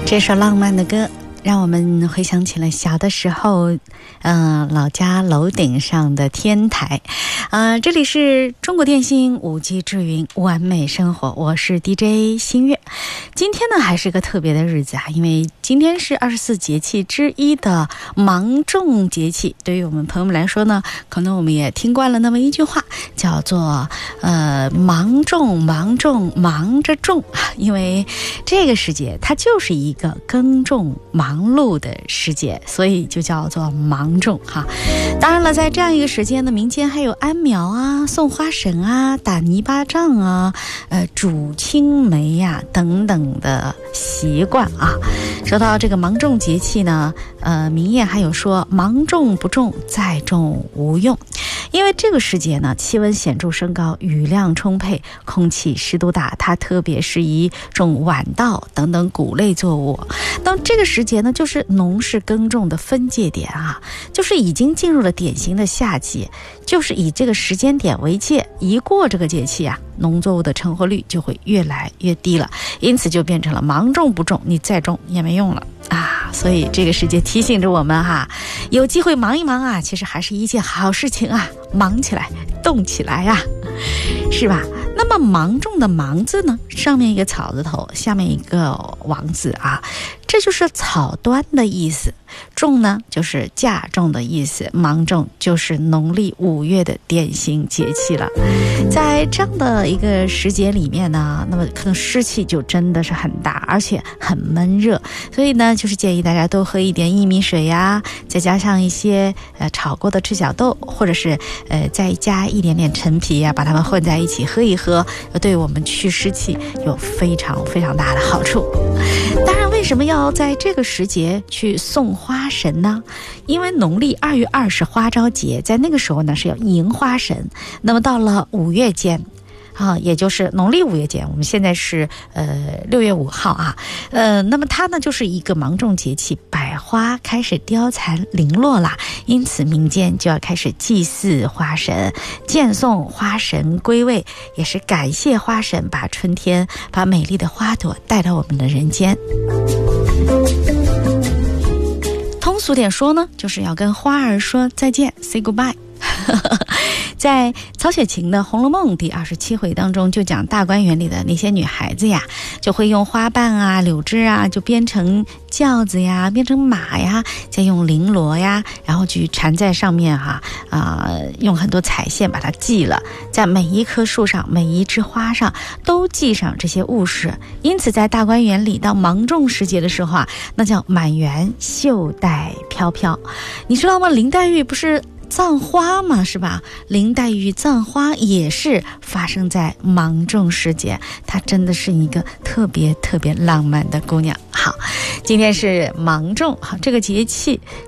这首浪漫的歌让我们回想起了小的时候老家楼顶上的天台。这里是中国电信5G智云完美生活，我是 DJ 新月。今天呢还是个特别的日子啊，因为今天是24节气之一的芒种节气。对于我们朋友们来说呢，可能我们也听惯了那么一句话，叫做芒种忙着种，因为这个时节它就是一个耕种忙碌的时节，所以就叫做芒种哈。当然了，在这样一个时间呢，民间还有安苗啊、送花神啊、打泥巴仗啊、煮青梅呀等等的习惯啊。说到这个芒种节气呢，民谚还有说芒种不种，再种无用。因为这个时节呢，气温显著升高，雨量充沛，空气湿度大，它特别适宜种晚稻等等谷类作物。那这个时节呢，就是农事耕种的分界点啊，就是已经进入了典型的夏季，就是以这个时间点为界，一过这个节气啊，农作物的成活率就会越来越低了，因此就变成了芒种不种，你再种也没用了啊。所以这个时节提醒着我们哈，有机会忙一忙啊，其实还是一件好事情啊，忙起来，动起来啊，是吧？那么芒种的芒字呢，上面一个草字头，下面一个王字啊，这就是草端的意思。种呢就是嫁种的意思，芒种就是农历5月的典型节气了。在这样的一个时节里面呢，那么可能湿气就真的是很大，而且很闷热，所以呢就是建议大家多喝一点薏米水呀，再加上一些炒过的赤小豆，或者是再加一点点陈皮呀，把它们混在一起喝一喝，对我们去湿气有非常非常大的好处。当然为什么要在这个时节去送花神呢？因为农历2月20花朝节，在那个时候呢是要迎花神。那么到了5月间也就是农历5月间，我们现在是6月5号啊，那么它呢就是一个芒种节气，百花开始凋残零落啦，因此民间就要开始祭祀花神，荐送花神归位，也是感谢花神把春天、把美丽的花朵带到我们的人间。通俗点说呢，就是要跟花儿说再见 ，say goodbye。在曹雪芹的《红楼梦》第27回当中，就讲大观园里的那些女孩子呀，就会用花瓣啊、柳枝啊，就编成轿子呀，编成马呀，再用绫罗呀，然后去缠在上面用很多彩线把它系了，在每一棵树上、每一枝花上都系上这些物事。因此在大观园里到芒种时节的时候啊，那叫满园绣带飘飘。你知道吗？林黛玉不是葬花嘛，是吧？林黛玉葬花也是发生在芒种时节，她真的是一个特别特别浪漫的姑娘。好，今天是芒种，好，这个节气